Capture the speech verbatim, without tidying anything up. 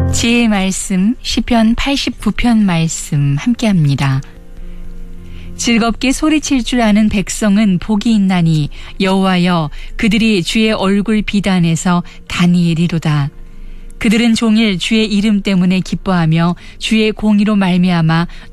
지혜의 말씀 시편 팔십구 편 말씀 함께합니다. 즐겁게 소리칠 줄 아는 백성은 복이 있나니 여호와여 그들이 주의 얼굴 비단에서 다니엘이로다. 그들은 종일 주의 이름 때문에 기뻐하며 주의 공의로 말미암아